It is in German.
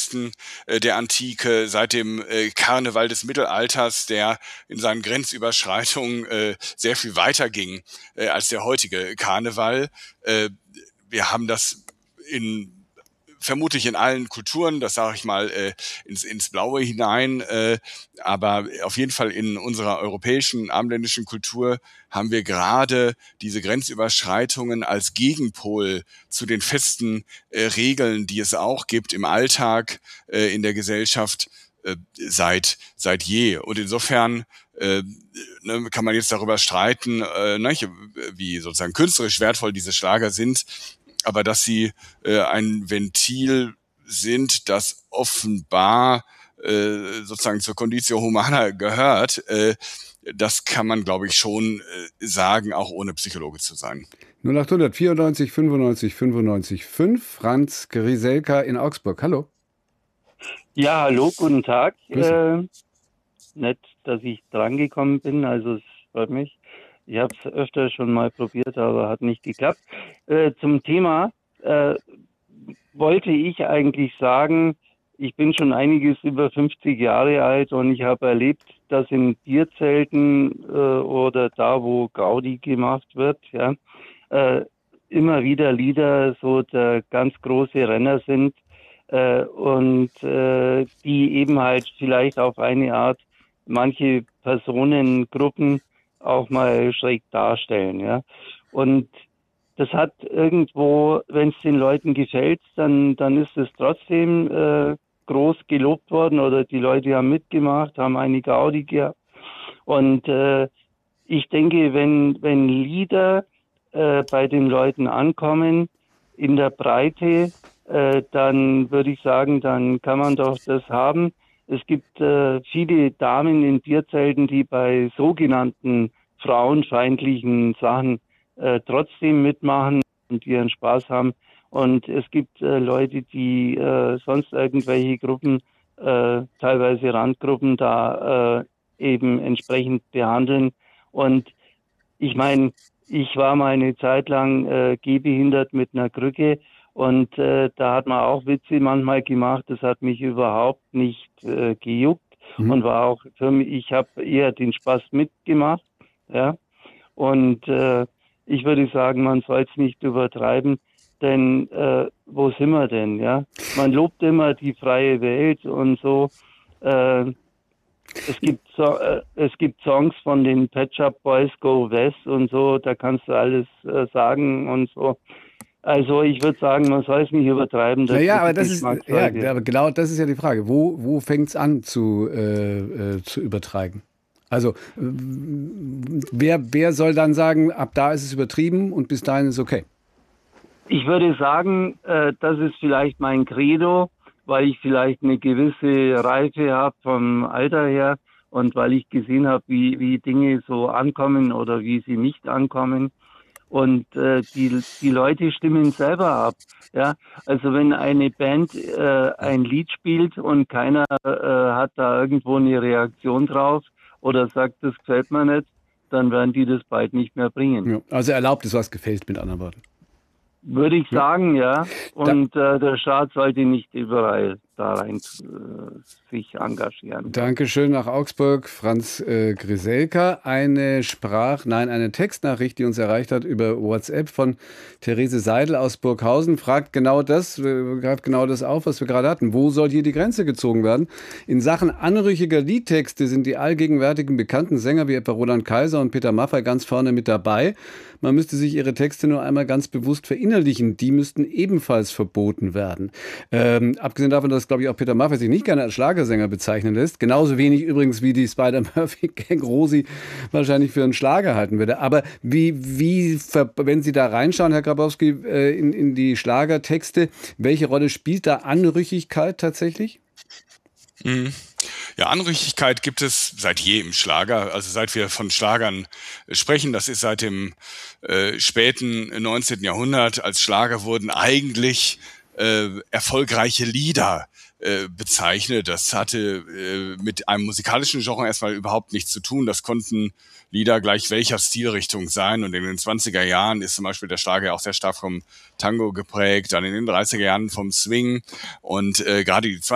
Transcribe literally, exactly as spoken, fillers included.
Festen äh, der Antike, seit dem äh, Karneval des Mittelalters, der in seinen Grenzüberschreitungen äh, sehr viel weiter ging äh, als der heutige Karneval. Äh, wir haben das in vermutlich in allen Kulturen, das sage ich mal äh, ins, ins Blaue hinein, äh, aber auf jeden Fall in unserer europäischen, abendländischen Kultur haben wir gerade diese Grenzüberschreitungen als Gegenpol zu den festen äh, Regeln, die es auch gibt im Alltag, äh, in der Gesellschaft äh, seit seit je. Und insofern äh, ne, kann man jetzt darüber streiten, äh, ne, wie sozusagen künstlerisch wertvoll diese Schlager sind, aber dass sie äh, ein Ventil sind, das offenbar äh, sozusagen zur Conditio Humana gehört, äh, das kann man, glaube ich, schon äh, sagen, auch ohne Psychologe zu sein. null acht hundert vierundneunzig fünfundneunzig fünfundneunzig fünf, Franz Griselka in Augsburg. Hallo. Ja, hallo, guten Tag. Grüß Äh, nett, dass ich drangekommen bin, also es freut mich. Ich habe es öfter schon mal probiert, aber hat nicht geklappt. Äh, zum Thema äh, wollte ich eigentlich sagen, ich bin schon einiges über fünfzig Jahre alt und ich habe erlebt, dass in Bierzelten äh, oder da, wo Gaudi gemacht wird, ja, äh, immer wieder Lieder so der ganz große Renner sind äh, und äh, die eben halt vielleicht auf eine Art manche Personengruppen auch mal schräg darstellen, ja. Und das hat irgendwo, wenn es den Leuten gefällt, dann dann ist es trotzdem äh, groß gelobt worden oder die Leute haben mitgemacht, haben eine Gaudi gehabt. Und äh, ich denke, wenn wenn Lieder äh, bei den Leuten ankommen in der Breite, äh, dann würde ich sagen, dann kann man doch das haben. Es gibt äh, viele Damen in Bierzelten, die bei sogenannten frauenfeindlichen Sachen äh, trotzdem mitmachen und ihren Spaß haben. Und es gibt äh, Leute, die äh, sonst irgendwelche Gruppen, äh, teilweise Randgruppen, da äh, eben entsprechend behandeln. Und ich meine, ich war mal eine Zeit lang äh, gehbehindert mit einer Krücke. Und äh, da hat man auch Witze manchmal gemacht. Das hat mich überhaupt nicht äh, gejuckt mhm. und war auch für mich, ich habe eher den Spaß mitgemacht. Ja. Und äh, ich würde sagen, man soll es nicht übertreiben, denn äh, wo sind wir denn? Ja, man lobt immer die freie Welt und so. Äh, es gibt so, äh, es gibt Songs von den Pet Shop Boys, Go West und so. Da kannst du alles äh, sagen und so. Also ich würde sagen, man soll es nicht übertreiben. Das naja, ist aber das ist ja, aber genau das ist ja die Frage. Wo, wo fängt es an zu, äh, äh, zu übertreiben? Also wer, wer soll dann sagen, ab da ist es übertrieben und bis dahin ist es okay? Ich würde sagen, äh, das ist vielleicht mein Credo, weil ich vielleicht eine gewisse Reife habe vom Alter her und weil ich gesehen habe, wie, wie Dinge so ankommen oder wie sie nicht ankommen. Und äh, die, die Leute stimmen selber ab. Ja, also wenn eine Band äh, ein Lied spielt und keiner äh, hat da irgendwo eine Reaktion drauf oder sagt, das gefällt mir nicht, dann werden die das bald nicht mehr bringen. Ja, also erlaubt ist, was gefällt, mit anderen Worten. Würde ich sagen, ja. Und äh, der Staat sollte nicht überall da rein äh, sich engagieren. Dankeschön nach Augsburg, Franz äh, Griselka. Eine Sprach-, nein, eine Textnachricht, die uns erreicht hat über WhatsApp von Therese Seidel aus Burghausen, fragt genau das, äh, greift genau das auf, was wir gerade hatten. Wo soll hier die Grenze gezogen werden? In Sachen anrüchiger Liedtexte sind die allgegenwärtigen bekannten Sänger wie etwa Roland Kaiser und Peter Maffay ganz vorne mit dabei. Man müsste sich ihre Texte nur einmal ganz bewusst verinnerlichen. Die müssten ebenfalls verboten werden. Ähm, abgesehen davon, dass, glaube ich, auch Peter Maffay sich nicht gerne als Schlagersänger bezeichnen lässt. Genauso wenig übrigens, wie die Spider-Murphy-Gang Rosi wahrscheinlich für einen Schlager halten würde. Aber wie, wie, wenn Sie da reinschauen, Herr Grabowski, äh, in, in die Schlagertexte, welche Rolle spielt da Anrüchigkeit tatsächlich? Mhm. Ja, Anrüchigkeit gibt es seit je im Schlager, also seit wir von Schlagern sprechen. Das ist seit dem äh, späten neunzehnten Jahrhundert. Als Schlager wurden eigentlich äh, erfolgreiche Lieder äh, bezeichnet. Das hatte äh, mit einem musikalischen Genre erstmal überhaupt nichts zu tun. Das konnten Lieder gleich welcher Stilrichtung sein. Und in den zwanziger Jahren ist zum Beispiel der Schlager auch sehr stark vom Tango geprägt, dann in den dreißiger Jahren vom Swing. Und äh, gerade die